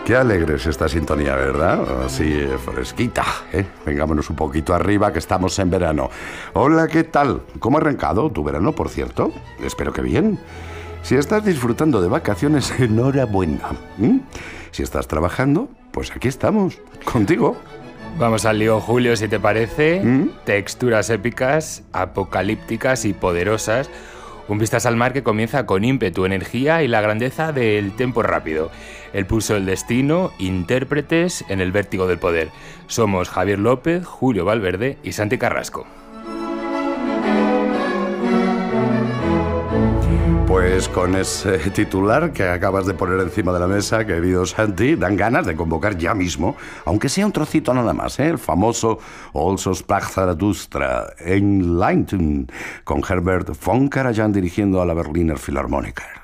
Qué alegre es esta sintonía, ¿verdad? Así fresquita, ¿eh? Vengámonos un poquito arriba, que estamos en verano. Hola, ¿qué tal? ¿Cómo ha arrancado tu verano, por cierto? Espero que bien. Si estás disfrutando de vacaciones, enhorabuena. Si estás trabajando, pues aquí estamos, contigo. Vamos al lío, Julio, si te parece. Texturas épicas, apocalípticas y poderosas. Un vistas al mar que comienza con ímpetu, energía y la grandeza del tempo rápido. El pulso del destino, intérpretes en el vértigo del poder. Somos Javier López, Julio Valverde y Santi Carrasco. Pues con ese titular que acabas de poner encima de la mesa, querido Santi, dan ganas de convocar ya mismo, aunque sea un trocito nada más, el famoso Also sprach Zarathustra en Leinten, con Herbert von Karajan dirigiendo a la Berliner Philharmoniker.